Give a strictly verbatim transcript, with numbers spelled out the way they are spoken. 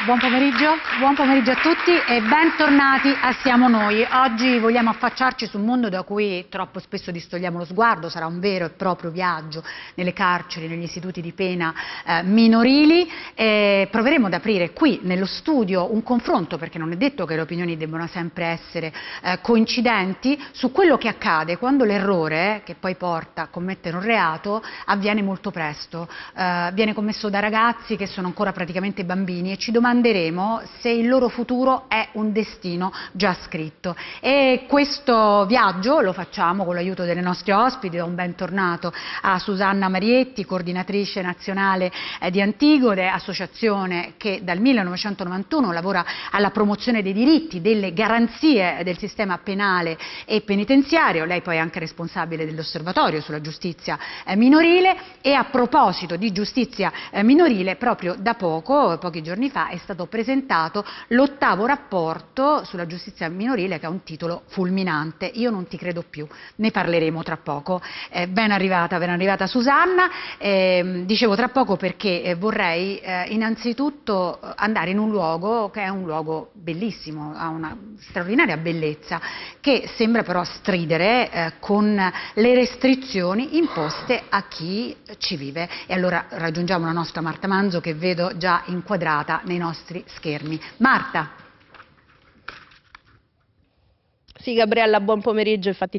buon pomeriggio, buon pomeriggio a tutti e bentornati a Siamo Noi. Oggi vogliamo affacciarci sul mondo da cui troppo spesso distogliamo lo sguardo. Sarà un vero e proprio viaggio nelle carceri, negli istituti di pena eh, minorili. E proveremo ad aprire qui nello studio un confronto, perché non è detto che le opinioni debbano sempre essere eh, coincidenti, su quello che accade quando l'errore, che poi porta a commettere un reato, avviene molto presto. Eh, viene commesso da ragazzi che sono ancora praticamente bambini e ci domanderemo se il loro futuro è un destino già scritto. E questo viaggio lo facciamo con l'aiuto delle nostre ospiti. Do un bentornato a Susanna Marietti, coordinatrice nazionale eh, di Antigone, associazione che dal millenovecentonovantuno lavora alla promozione dei diritti, delle garanzie del sistema penale e penitenziario. Lei poi è anche responsabile dell'osservatorio sulla giustizia eh, minorile. E a proposito di giustizia eh, minorile, proprio da poco, pochi giorni fa, è stato presentato l'ottavo rapporto sulla giustizia minorile, che ha un titolo fulminante: Io non ti credo più. Ne parleremo tra poco. Eh, ben arrivata, ben arrivata Susanna. Eh, dicevo tra poco perché eh, vorrei eh, innanzitutto andare in un luogo che è un luogo bellissimo, ha una straordinaria bellezza, che sembra però stridere eh, con le restrizioni imposte a chi ci vive. E allora raggiungiamo la nostra Marta Manzo, che vedo già inquadrata nei nostri schermi. Marta. Sì, Gabriella, buon pomeriggio. Infatti